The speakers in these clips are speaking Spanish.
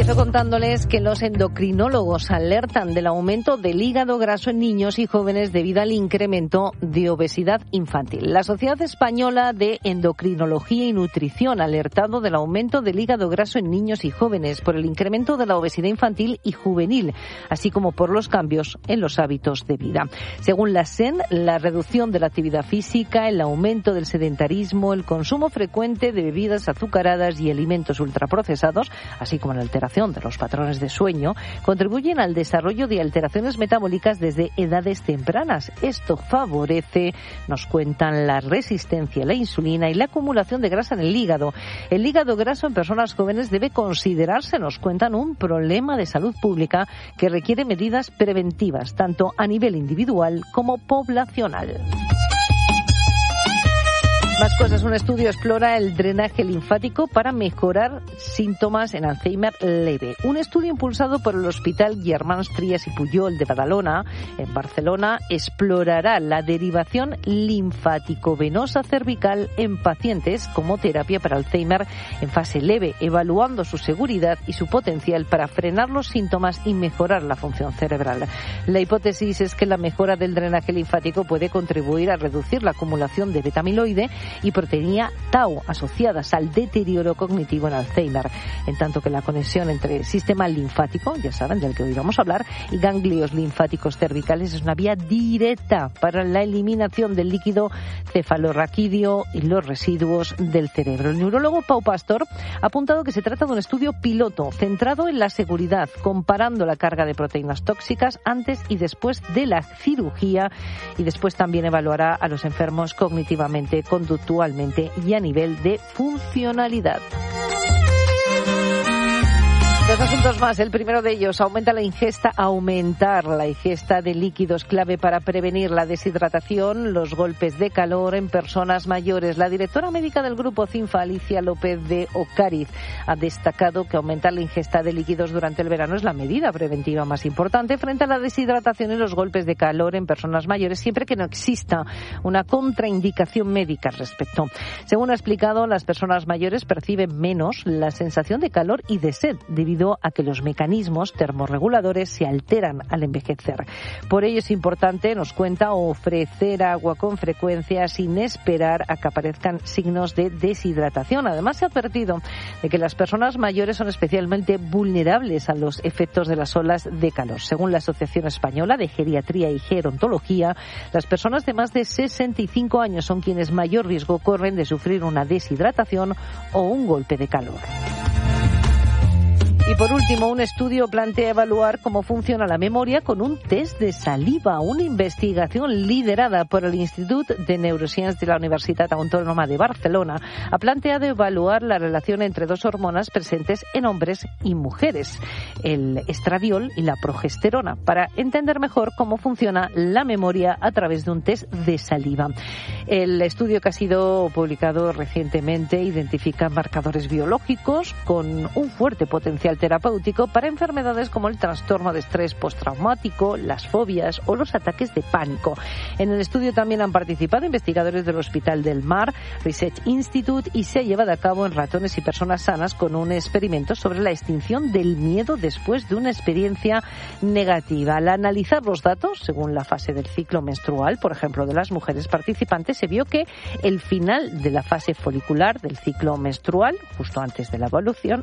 Empiezo contándoles que los endocrinólogos alertan del aumento del hígado graso en niños y jóvenes debido al incremento de obesidad infantil. La Sociedad Española de Endocrinología y Nutrición ha alertado del aumento del hígado graso en niños y jóvenes por el incremento de la obesidad infantil y juvenil, así como por los cambios en los hábitos de vida. Según la SEN, la reducción de la actividad física, el aumento del sedentarismo, el consumo frecuente de bebidas azucaradas y alimentos ultraprocesados, así como la alteración de los patrones de sueño, contribuyen al desarrollo de alteraciones metabólicas desde edades tempranas. Esto favorece, nos cuentan, la resistencia a la insulina y la acumulación de grasa en el hígado. El hígado graso en personas jóvenes debe considerarse, nos cuentan, un problema de salud pública que requiere medidas preventivas, tanto a nivel individual como poblacional. Más cosas. Un estudio explora el drenaje linfático para mejorar síntomas en Alzheimer leve. Un estudio impulsado por el Hospital Germans Trias y Pujol de Badalona, en Barcelona, explorará la derivación linfático-venosa cervical en pacientes como terapia para Alzheimer en fase leve, evaluando su seguridad y su potencial para frenar los síntomas y mejorar la función cerebral. La hipótesis es que la mejora del drenaje linfático puede contribuir a reducir la acumulación de beta-amiloide y proteína tau asociadas al deterioro cognitivo en Alzheimer, en tanto que la conexión entre el sistema linfático, ya saben, del que hoy vamos a hablar, y ganglios linfáticos cervicales es una vía directa para la eliminación del líquido cefalorraquídeo y los residuos del cerebro. El neurólogo Pau Pastor ha apuntado que se trata de un estudio piloto centrado en la seguridad, comparando la carga de proteínas tóxicas antes y después de la cirugía, y después también evaluará a los enfermos cognitivamente, conductualmente y a nivel de funcionalidad. Dos asuntos más. El primero de ellos, aumentar la ingesta de líquidos, clave para prevenir la deshidratación, los golpes de calor en personas mayores. La directora médica del Grupo CINFA, Alicia López de Ocariz, ha destacado que aumentar la ingesta de líquidos durante el verano es la medida preventiva más importante frente a la deshidratación y los golpes de calor en personas mayores, siempre que no exista una contraindicación médica al respecto. Según ha explicado, las personas mayores perciben menos la sensación de calor y de sed debido a que los mecanismos termorreguladores se alteran al envejecer. Por ello es importante, nos cuenta, ofrecer agua con frecuencia sin esperar a que aparezcan signos de deshidratación. Además, se ha advertido de que las personas mayores son especialmente vulnerables a los efectos de las olas de calor. Según la Asociación Española de Geriatría y Gerontología, las personas de más de 65 años son quienes mayor riesgo corren de sufrir una deshidratación o un golpe de calor. Y por último, un estudio plantea evaluar cómo funciona la memoria con un test de saliva. Una investigación liderada por el Institut de Neurosciències de la Universitat Autónoma de Barcelona ha planteado evaluar la relación entre dos hormonas presentes en hombres y mujeres, el estradiol y la progesterona, para entender mejor cómo funciona la memoria a través de un test de saliva. El estudio, que ha sido publicado recientemente, identifica marcadores biológicos con un fuerte potencial terapéutico para enfermedades como el trastorno de estrés postraumático, las fobias o los ataques de pánico. En el estudio también han participado investigadores del Hospital del Mar Research Institute y se ha llevado a cabo en ratones y personas sanas con un experimento sobre la extinción del miedo después de una experiencia negativa. Al analizar los datos, según la fase del ciclo menstrual, por ejemplo, de las mujeres participantes, se vio que el final de la fase folicular del ciclo menstrual, justo antes de la ovulación,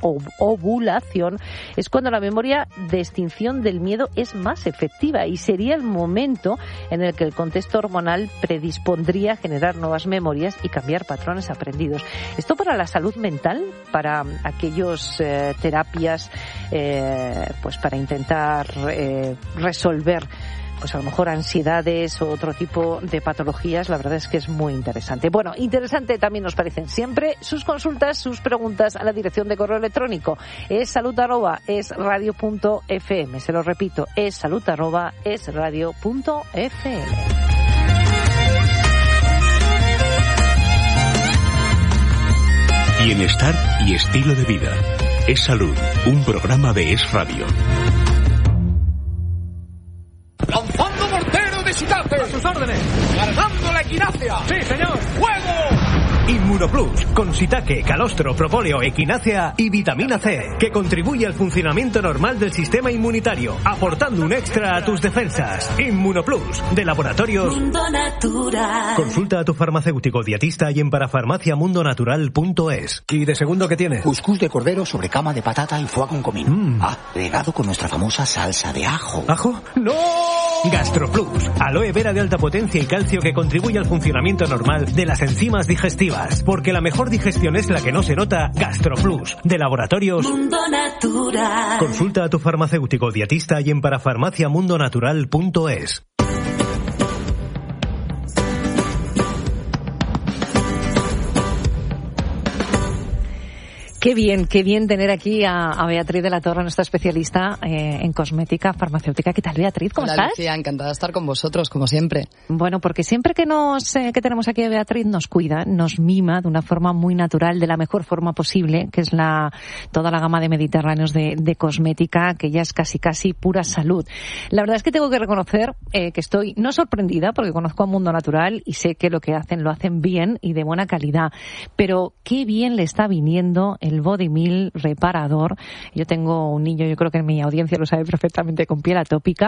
es cuando la memoria de extinción del miedo es más efectiva y sería el momento en el que el contexto hormonal predispondría a generar nuevas memorias y cambiar patrones aprendidos. Esto para la salud mental, para aquellos terapias, pues para intentar resolver pues a lo mejor ansiedades o otro tipo de patologías. La verdad es que es muy interesante. Bueno, interesante también nos parecen siempre sus consultas, sus preguntas a la dirección de correo electrónico salud@esradio.fm. Se lo repito, salud@esradio.fm. Bienestar y estilo de vida. Es Salud, un programa de Es Radio. ¡Lanzando mortero de Shitate! ¡A sus órdenes! ¡Cargando la equinacia! ¡Sí, señor! ¡Fuego! Inmunoplus, con shiitake, calostro, propóleo, equinácea y vitamina C, que contribuye al funcionamiento normal del sistema inmunitario, aportando un extra a tus defensas. Inmunoplus, de Laboratorios Mundo Natural. Consulta a tu farmacéutico dietista y en parafarmaciamundonatural.es. ¿Y de segundo qué tiene? Cuscús de cordero sobre cama de patata y foie con comino. Regado con nuestra famosa salsa de ajo. ¿Ajo? ¡No! GastroPlus, aloe vera de alta potencia y calcio que contribuye al funcionamiento normal de las enzimas digestivas. Porque la mejor digestión es la que no se nota. GastroPlus, de Laboratorios Mundo Natural. Consulta a tu farmacéutico dietista y en parafarmaciamundonatural.es. Qué bien tener aquí a Beatriz de la Torre, nuestra especialista en cosmética farmacéutica. ¿Qué tal, Beatriz? ¿Cómo estás? Lucía, encantada de estar con vosotros, como siempre. Bueno, porque siempre que tenemos aquí a Beatriz nos cuida, nos mima de una forma muy natural, de la mejor forma posible, que es toda la gama de mediterráneos de cosmética, que ya es casi pura salud. La verdad es que tengo que reconocer que estoy no sorprendida, porque conozco a Mundo Natural y sé que lo hacen bien y de buena calidad. Pero qué bien le está viniendo el Body Milk reparador. Yo tengo un niño, yo creo que en mi audiencia lo sabe perfectamente, con piel atópica,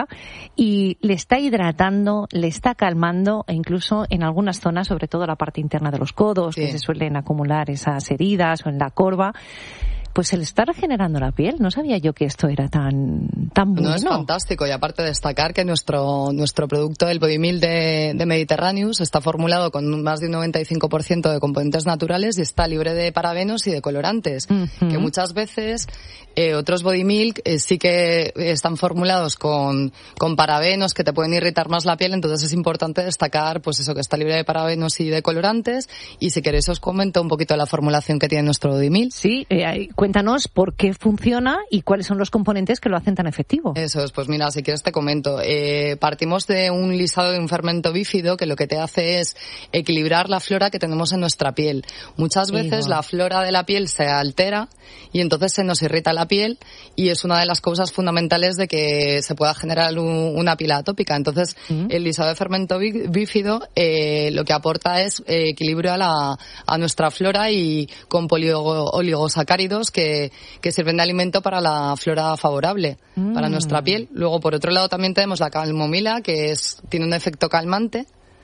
y le está hidratando, le está calmando, e incluso en algunas zonas, sobre todo la parte interna de los codos, que se suelen acumular esas heridas, o en la corva, pues se le está regenerando la piel. No sabía yo que esto era tan bueno. No, es fantástico. Y aparte destacar que nuestro producto, el Body Milk de Mediterraneous, está formulado con más de un 95% de componentes naturales y está libre de parabenos y de colorantes. Uh-huh. Que muchas veces otros Body Milk sí que están formulados con parabenos que te pueden irritar más la piel. Entonces es importante destacar pues eso, que está libre de parabenos y de colorantes. Y si queréis os comento un poquito de la formulación que tiene nuestro Body Milk. Sí, cuéntanos por qué funciona y cuáles son los componentes que lo hacen tan efectivo. Eso es, pues mira, si quieres te comento. Partimos de un lisado de un fermento bífido que lo que te hace es equilibrar la flora que tenemos en nuestra piel. Muchas veces la flora de la piel se altera y entonces se nos irrita la piel y es una de las causas fundamentales de que se pueda generar una piel atópica. Entonces, el lisado de fermento bífido lo que aporta es equilibrio a nuestra flora y con polioligosacáridos que sirven de alimento para la flora favorable para nuestra piel. Luego, por otro lado, también tenemos la calmomila, que tiene un efecto calmante,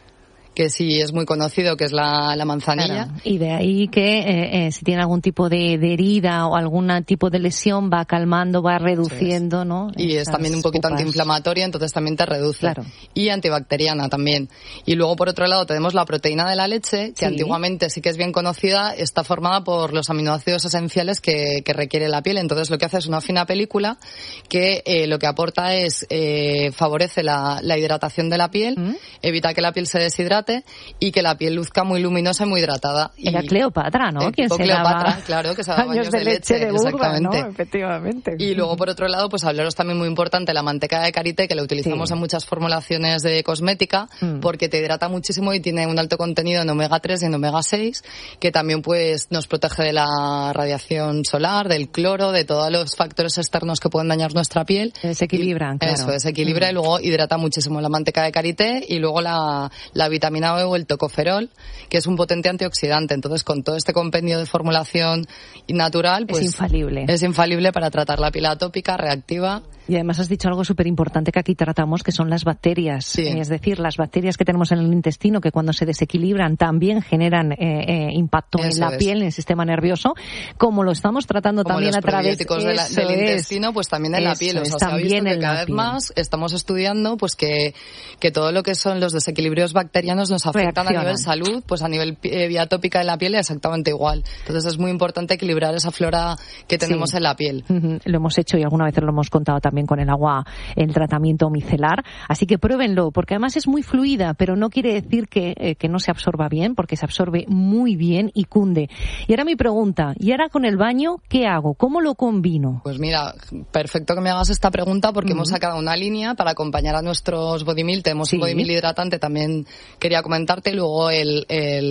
que sí es muy conocido, que es la manzanilla. Claro. Y de ahí que si tiene algún tipo de herida o algún tipo de lesión, va calmando, va reduciendo, ¿no? Y es también un poquito antiinflamatoria, entonces también te reduce. Claro. Y antibacteriana también. Y luego, por otro lado, tenemos la proteína de la leche, que antiguamente sí que es bien conocida, está formada por los aminoácidos esenciales que requiere la piel. Entonces, lo que hace es una fina película que lo que aporta es favorece la hidratación de la piel, evita que la piel se deshidrate y que la piel luzca muy luminosa y muy hidratada. Era Cleopatra, ¿no? Quien se Cleopatra, claro, que se daba baños de leche de burra, exactamente. ¿no? Efectivamente. Y luego, por otro lado, pues hablaros también muy importante la manteca de karité, que la utilizamos en muchas formulaciones de cosmética, porque te hidrata muchísimo y tiene un alto contenido en omega 3 y en omega 6, que también pues nos protege de la radiación solar, del cloro, de todos los factores externos que pueden dañar nuestra piel. Desequilibran, claro. Eso, desequilibra y luego hidrata muchísimo la manteca de karité y luego la vitamina E o el tocoferol, que es un potente antioxidante. Entonces, con todo este compendio de formulación natural, pues es infalible para tratar la piel atópica, reactiva. Y además has dicho algo súper importante que aquí tratamos, que son las bacterias. Sí. Es decir, las bacterias que tenemos en el intestino, que cuando se desequilibran también generan impacto en la piel, en el sistema nervioso, como lo estamos tratando como también los a través del intestino, pues también en la piel. O sea, se ha visto que cada vez más estamos estudiando pues que todo lo que son los desequilibrios bacterianos nos afectan a nivel salud, pues a nivel vía atópica de la piel es exactamente igual. Entonces es muy importante equilibrar esa flora que tenemos en la piel. Lo hemos hecho y alguna vez lo hemos contado también con el agua, el tratamiento micelar, así que pruébenlo, porque además es muy fluida, pero no quiere decir que no se absorba bien, porque se absorbe muy bien y cunde. Y ahora mi pregunta, ¿y ahora con el baño qué hago? ¿Cómo lo combino? Pues mira, perfecto que me hagas esta pregunta, porque hemos sacado una línea para acompañar a nuestros Body Milk. Tenemos un Body Milk hidratante, también quería comentarte, y luego el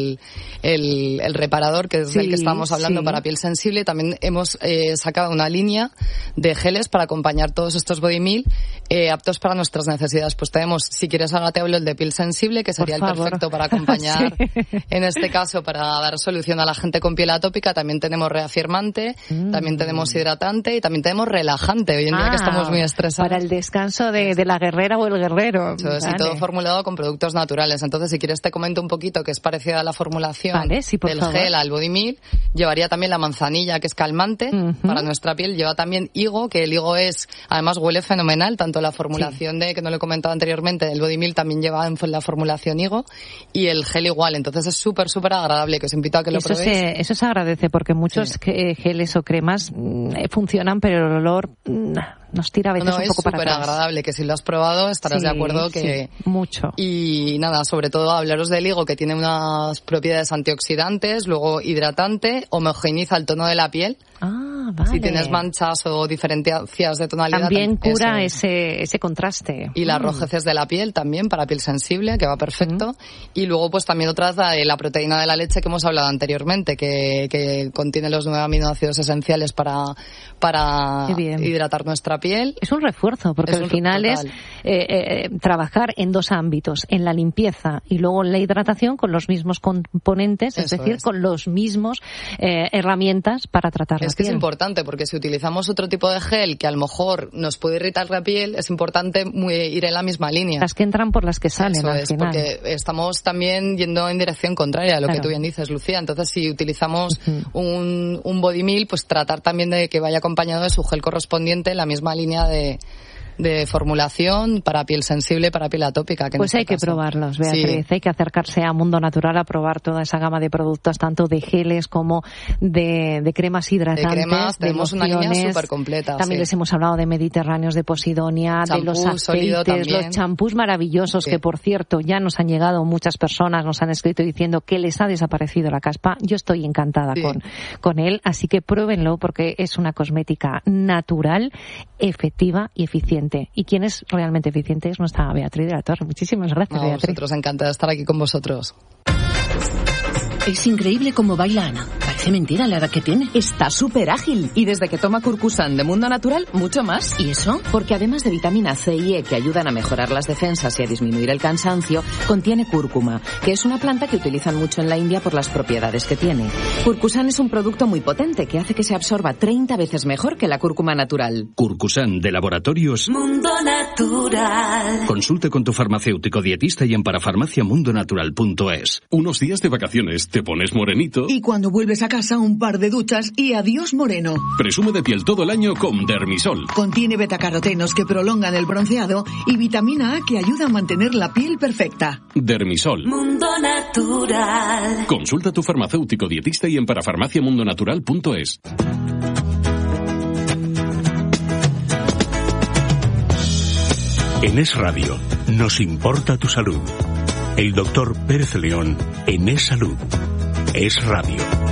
reparador, que es del que estábamos hablando para piel sensible. También hemos sacado una línea de geles para acompañar todos tenemos estos body meal aptos para nuestras necesidades. Pues tenemos, si quieres ahora te hablo el de piel sensible, que sería el perfecto para acompañar, en este caso, para dar solución a la gente con piel atópica. También tenemos reafirmante, también tenemos hidratante y también tenemos relajante, hoy en día que estamos muy estresados. Para el descanso de la guerrera o el guerrero. Entonces, y todo formulado con productos naturales. Entonces, si quieres te comento un poquito que es parecida a la formulación del gel al body meal. Llevaría también la manzanilla, que es calmante para nuestra piel. Lleva también higo, que el higo además huele fenomenal, tanto la formulación de, que no lo he comentado anteriormente, del body meal también lleva en la formulación higo, y el gel igual. Entonces es súper agradable, que os invito a que lo probéis. Eso se agradece, porque muchos geles o cremas funcionan, pero el olor nos tira a veces un poco para atrás. Es súper agradable, que si lo has probado estarás de acuerdo que... mucho. Y nada, sobre todo hablaros del higo, que tiene unas propiedades antioxidantes, luego hidratante, homogeneiza el tono de la piel. Vale. Si tienes manchas o diferencias de tonalidad. También cura ese contraste. Y las rojeces de la piel también, para piel sensible, que va perfecto. Y luego pues también otras de la proteína de la leche que hemos hablado anteriormente, que contiene los 9 aminoácidos esenciales para hidratar nuestra piel. Es un refuerzo, porque al final es trabajar en 2 ámbitos, en la limpieza y luego en la hidratación con los mismos componentes, es decir, con los mismos herramientas para tratar la piel. Es que es importante, porque si utilizamos otro tipo de gel que a lo mejor nos puede irritar la piel, es importante ir en la misma línea. Las que entran por las que salen. Eso al es, final. porque estamos también yendo en dirección contraria a lo que tú bien dices, Lucía. Entonces, si utilizamos un body meal, pues tratar también de que vaya acompañado de su gel correspondiente en la misma línea de formulación para piel sensible, para piel atópica. Pues hay que probarlos, Beatriz. Hay que acercarse a Mundo Natural a probar toda esa gama de productos, tanto de geles como de cremas hidratantes. De cremas, tenemos una línea súper completa. También les hemos hablado de mediterráneos, de Posidonia, de los aceites, los champús maravillosos, que por cierto ya nos han llegado muchas personas, nos han escrito diciendo que les ha desaparecido la caspa. Yo estoy encantada con él, así que pruébenlo, porque es una cosmética natural, efectiva y eficiente. Y quien es realmente eficiente es nuestra Beatriz de la Torre. Muchísimas gracias, Beatriz. Nosotros encantados de estar aquí con vosotros. Es increíble cómo baila Ana. Parece mentira la edad que tiene. Está súper ágil. Y desde que toma Curcusan de Mundo Natural, mucho más. ¿Y eso? Porque además de vitamina C y E que ayudan a mejorar las defensas y a disminuir el cansancio, contiene cúrcuma, que es una planta que utilizan mucho en la India por las propiedades que tiene. Curcusan es un producto muy potente que hace que se absorba 30 veces mejor que la cúrcuma natural. Curcusan de Laboratorios Mundo Natural. Consulte con tu farmacéutico dietista y en parafarmaciamundonatural.es. Unos días de vacaciones, te pones morenito. Y cuando vuelves a casa, un par de duchas y adiós moreno. Presume de piel todo el año con Dermisol. Contiene betacarotenos que prolongan el bronceado y vitamina A que ayuda a mantener la piel perfecta. Dermisol. Mundo Natural. Consulta a tu farmacéutico dietista y en parafarmaciamundonatural.es. En Es Radio nos importa tu salud. El doctor Pérez León en Es Salud. Es Radio.